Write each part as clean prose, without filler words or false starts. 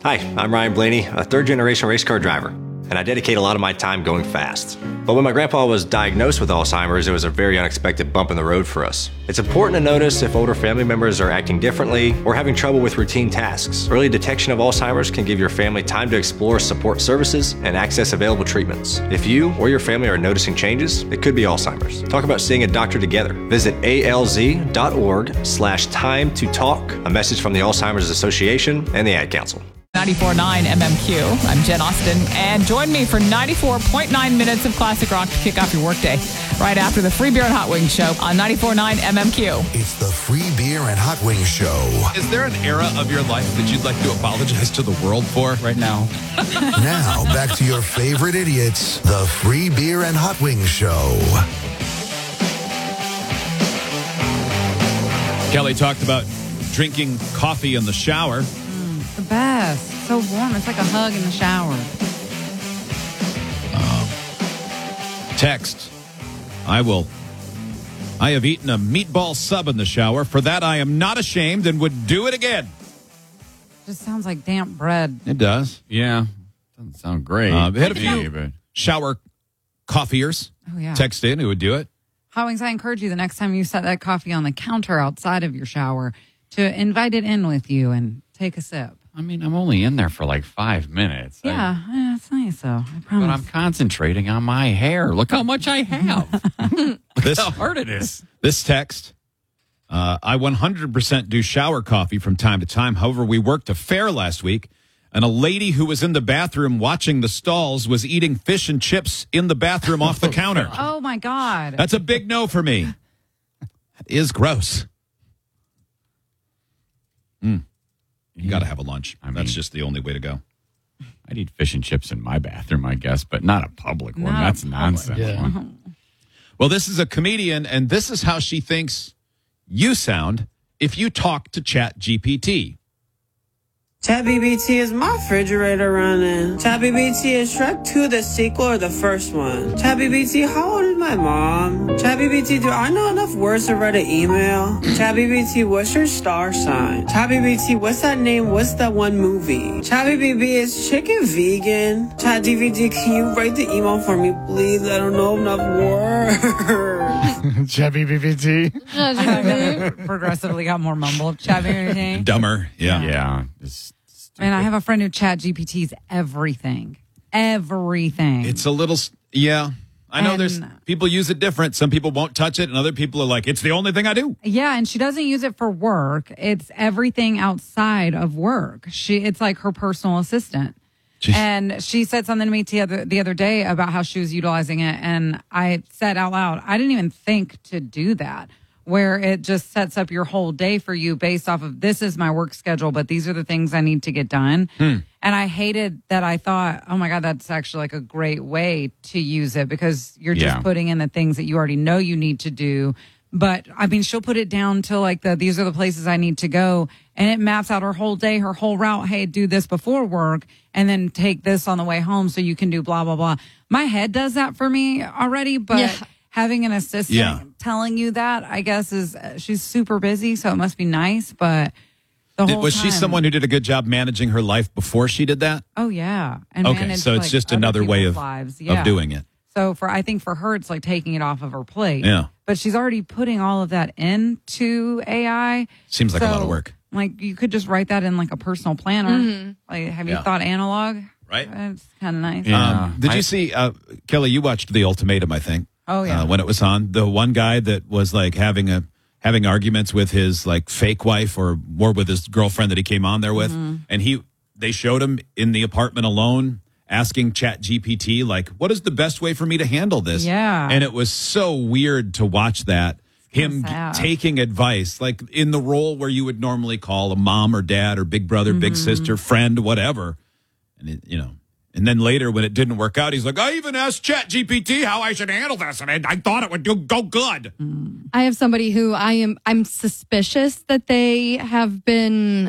Hi, I'm Ryan Blaney, a third-generation race car driver, and I dedicate a lot of my time going fast. But when my grandpa was diagnosed with Alzheimer's, it was a very unexpected bump in the road for us. It's important to notice if older family members are acting differently or having trouble with routine tasks. Early detection of Alzheimer's can give your family time to explore support services and access available treatments. If you or your family are noticing changes, it could be Alzheimer's. Talk about seeing a doctor together. Visit alz.org/time to talk. A message from the Alzheimer's Association and the Ad Council. 94.9 MMQ. I'm Jen Austen, and join me for 94.9 minutes of classic rock to kick off your workday right after the Free Beer and Hot Wings Show on 94.9 MMQ. It's the Free Beer and Hot Wings Show. Is there an era of your life that you'd like to apologize to the world for right now? Now, back to your favorite idiots, the Free Beer and Hot Wings Show. Kelly talked about drinking coffee in the shower. The best. So warm. It's like a hug in the shower. Text. I have eaten a meatball sub in the shower. For that, I am not ashamed and would do it again. Just sounds like damp bread. It does. Yeah. Doesn't sound great. We had a few but shower coffeeers Oh, yeah. text in who would do it. Hot Wings, I encourage you the next time you set that coffee on the counter outside of your shower to invite it in with you and take a sip. I mean, I'm only in there for like 5 minutes. Yeah, it's nice though. I But promise. I'm concentrating on my hair. Look how much I have. This, How hard it is. this text. I 100% do shower coffee from time to time. However, we worked a fair last week, and a lady who was in the bathroom watching the stalls was eating fish and chips in the bathroom off the counter. Oh my God. That's a big no for me. That is gross. You got to have a lunch. I mean- That's just the only way to go. I'd eat fish and chips in my bathroom, I guess, but not a public one. Not a That's public. nonsense. Well, this is a comedian, and this is how she thinks you sound if you talk to ChatGPT. ChatGPT, is my refrigerator running? ChatGPT, is Shrek 2 the sequel or the first one? ChatGPT, how old is my mom? ChatGPT, do I know enough words to write an email? ChatGPT, what's your star sign? ChatGPT, what's that name? What's that one movie? ChatGPT, is chicken vegan? ChatGPT, can you write the email for me, please? I don't know enough words. ChatGPT. Progressively got more mumbled. ChatGPT. Dumber. Yeah. Yeah. Just Man, I have a friend who ChatGPT's everything. Everything. It's a little, yeah. I know there's And- people use it different. Some people won't touch it, and other people are like, it's the only thing I do. Yeah, and she doesn't use it for work. It's everything outside of work. It's like her personal assistant. Jeez. And she said something to me the other day about how she was utilizing it. And I said out loud, I didn't even think to do that, where it just sets up your whole day for you based off of this is my work schedule, but these are the things I need to get done. And I hated that. I thought, oh my God, that's actually like a great way to use it because you're just Yeah. putting in the things that you already know you need to do. But I mean, she'll put it down to like these are the places I need to go. And it maps out her whole day, her whole route. Hey, do this before work and then take this on the way home so you can do blah, blah, blah. My head does that for me already, but having an assistant telling you that, I guess, she's super busy. So it must be nice. But the whole Was she time- someone who did a good job managing her life before she did that? Oh, yeah. And Okay, manage, so it's like, just other another way people's of, lives. of doing it. So I think for her, it's like taking it off of her plate. Yeah. But she's already putting all of that into AI. Seems like a lot of So, work. Like you could just write that in like a personal planner. Like, have you Yeah. thought analog? Right. It's kind of nice. Yeah. Did you see, Kelly, you watched The Ultimatum, I think. Oh, yeah. When it was on. The one guy that was like having arguments with his like fake wife or more with his girlfriend that he came on there with. Mm-hmm. And they showed him in the apartment alone asking ChatGPT, like, what is the best way for me to handle this? Yeah. And it was so weird to watch that. Him sad. taking advice, like in the role where you would normally call a mom or dad or big brother, big Mm-hmm. sister, friend, whatever. And, and then later when it didn't work out, he's like, I even asked ChatGPT how I should handle this, and I thought it would go good. I have somebody who I'm suspicious that they have been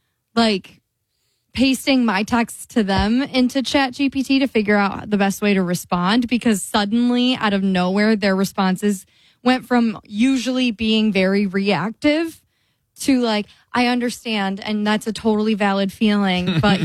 like pasting my texts to them into ChatGPT to figure out the best way to respond because suddenly out of nowhere their responses went from usually being very reactive to like, I understand and that's a totally valid feeling, but